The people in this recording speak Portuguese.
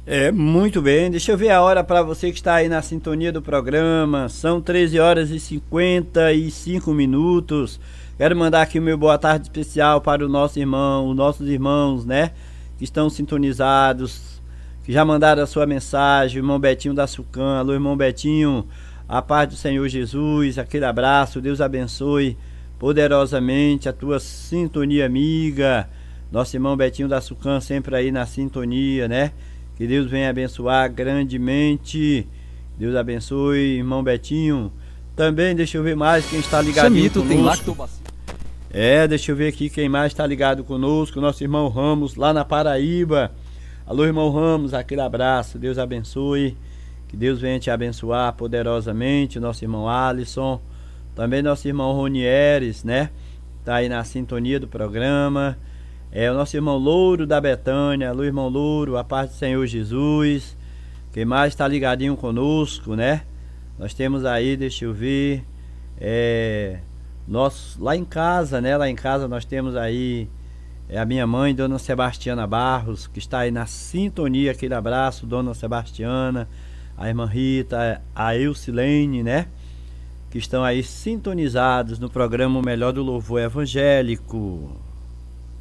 Muito bem. Deixa eu ver a hora para você que está aí na sintonia do programa. São 13 horas e 55 minutos. Quero mandar aqui o meu boa tarde especial para o nosso irmão, os nossos irmãos, né? Que estão sintonizados, que já mandaram a sua mensagem. O irmão Betinho da Sucan. Alô, irmão Betinho. A paz do Senhor Jesus. Aquele abraço. Deus abençoe poderosamente a tua sintonia amiga. Nosso irmão Betinho da Sucan sempre aí na sintonia, né? Que Deus venha abençoar grandemente. Deus abençoe, irmão Betinho. Também deixa eu ver mais quem está ligadinho Chamito tem conosco. lactobacillus. Deixa eu ver aqui quem mais está ligado conosco. Nosso irmão Ramos, lá na Paraíba. Alô, irmão Ramos, aquele abraço. Deus abençoe. Que Deus venha te abençoar poderosamente. Nosso irmão Alisson. Também nosso irmão Ronieres, né? Tá aí na sintonia do programa. O nosso irmão Louro da Betânia. Alô, irmão Louro, a paz do Senhor Jesus. Quem mais está ligadinho conosco, né? Nós temos aí, deixa eu ver, lá em casa, né? Lá em casa nós temos aí a minha mãe, Dona Sebastiana Barros, que está aí na sintonia. Aquele abraço, Dona Sebastiana. A irmã Rita, a Eucilene, né? Que estão aí sintonizados no programa O Melhor do Louvor Evangélico.